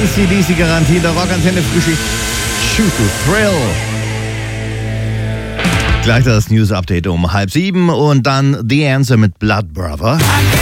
ACDC-Garantie, der Rockantenne Frühschicht. Shoot to Thrill. Gleich das News-Update um 6:30 und dann The Answer mit Blood Brother.